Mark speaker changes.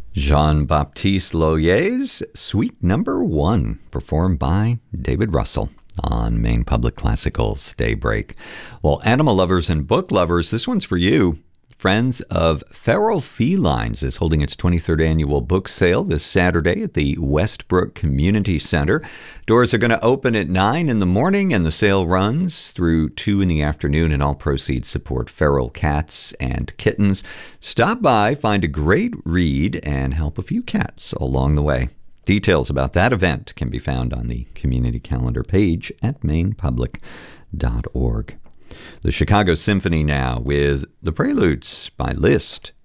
Speaker 1: Jean-Baptiste Loyer's Suite Number 1, performed by David Russell on Maine Public Classical's Daybreak. Well, animal lovers and book lovers, this one's for you. Friends of Feral Felines is holding its 23rd annual book sale this Saturday at the Westbrook Community Center. Doors are going to open at 9 in the morning, and the sale runs through 2 in the afternoon, and all proceeds support feral cats and kittens. Stop by, find a great read, and help a few cats along the way. Details about that event can be found on the community calendar page at mainepublic.org. The Chicago Symphony now with The Preludes by Liszt.